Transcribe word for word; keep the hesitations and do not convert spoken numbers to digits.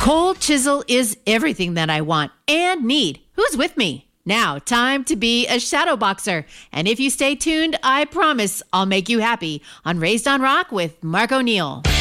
Cold Chisel is everything that I want and need. Who's with me? Now, time to be a shadow boxer. And if you stay tuned, I promise I'll make you happy on Raised on Rock with Mark O'Neill.